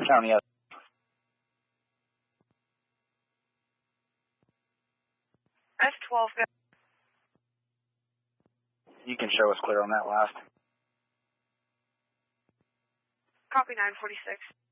County, yes. S12, go. You can show us clear on that last. Copy 946.